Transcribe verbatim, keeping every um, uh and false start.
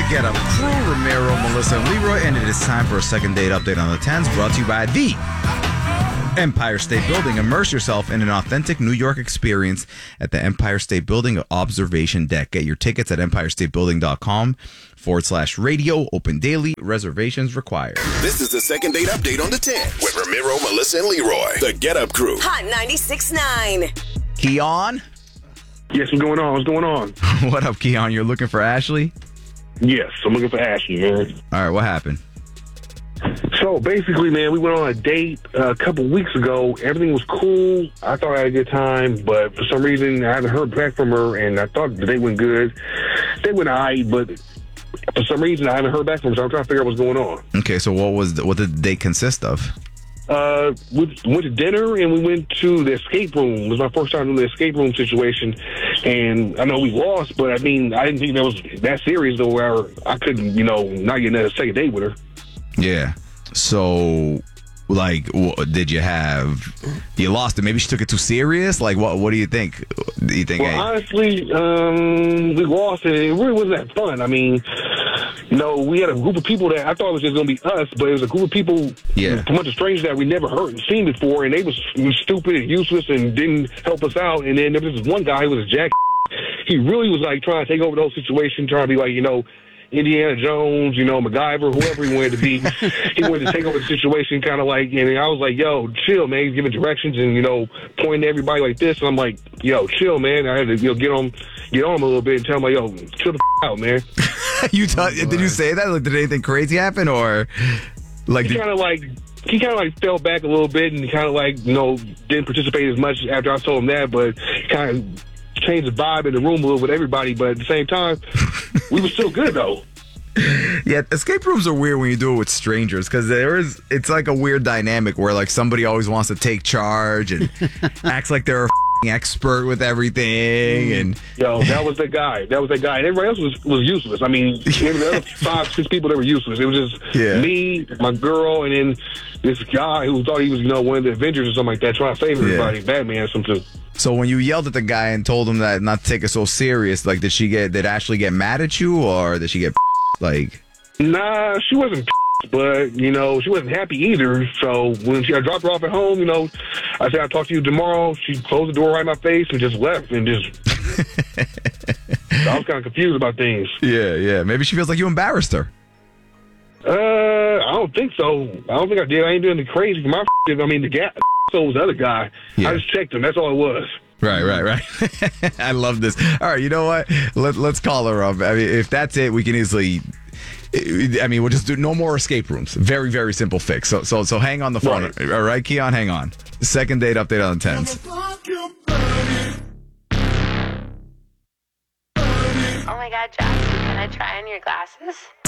Get Up Crew, Ramiro, Melissa, and Leroy, and it is time for a second date update on the tens, brought to you by the Empire State Building. Immerse yourself in an authentic New York experience at the Empire State Building Observation Deck. Get your tickets at empirestatebuilding.com forward slash radio. Open daily. Reservations required. This is the second date update on the ten with Ramiro, Melissa, and Leroy. The Get Up Crew. Hot ninety-six point nine. Keon? Yes, what's going on? What's going on? What up, Keon? You're looking for Ashley? Yes, I'm looking for Ashley, man. All right, what happened? So basically, man, we went on a date uh, a couple weeks ago. Everything was cool. I thought I had a good time, but for some reason, I haven't heard back from her, and I thought the date went good. They went all right, but for some reason, I haven't heard back from her, so I'm trying to figure out what's going on. Okay, so what was the, what did the date consist of? Uh, we went to dinner, and we went to the escape room. It was my first time doing the escape room situation, and I know we lost, but I mean, I didn't think that was that serious, though, where I couldn't, you know, not get another second date with her. Yeah. So, like, w- did you have, you lost it? Maybe she took it too serious? Like, what What do you think? Do you think, Well, hey, honestly, um, we lost it. It really wasn't that fun. I mean, you know, we had a group of people that I thought it was just going to be us, but it was a group of people, Yeah. a bunch of strangers that we never heard and seen before, and they was, was stupid and useless and didn't help us out. And then there was this one guy who was a jack. He really was, like, trying to take over the whole situation, trying to be like, you know, Indiana Jones, you know, MacGyver, whoever he wanted to be. He wanted to take over the situation, kind of like, and I was like, yo, chill, man. He's giving directions and, you know, pointing to everybody like this. And I'm like, yo, chill, man. I had to, you know, get on, get on him a little bit and tell him, like, yo, chill the f- out, man. you t- did you say that? Like, did anything crazy happen, or like? He Did- kind of like, he kind of like fell back a little bit and kind of like, you know, didn't participate as much after I told him that, but kind of changed the vibe in the room a little with everybody. But at the same time, we were still good though. Yeah, escape rooms are weird when you do it with strangers, because there is, it's like a weird dynamic where like somebody always wants to take charge and acts like they're a f***ing expert with everything. And Yo, that was the guy. That was the guy. And everybody else was, was useless. I mean, the other five, six people that were useless. It was just Yeah. me, my girl, and then this guy who thought he was, you know, one of the Avengers or something like that, trying to save everybody. Yeah. Batman or something. so when you yelled at the guy and told him that not to take it so serious, like did she get, did Ashley get mad at you, or did she get like? Nah, she wasn't, but, you know, she wasn't happy either. So when she I dropped her off at home, you know, I said, I'll talk to you tomorrow. She closed the door right in my face and just left and just. So I was kind of confused about things. Yeah, yeah. Maybe she feels like you embarrassed her. Uh, I don't think so. I don't think I did. I ain't doing anything crazy. My I mean, the guy, so was the other guy. Yeah. I just checked him. That's all it was. Right, right, right. I love this. All right, you know what? Let, let's call her up. I mean, if that's it, we can easily. I mean, we'll just do no more escape rooms. Very, very simple fix. So, so, so hang on the phone. Right. All right, Keon, hang on. Second date update on the tens. Oh my God, Jackie, can I try on your glasses?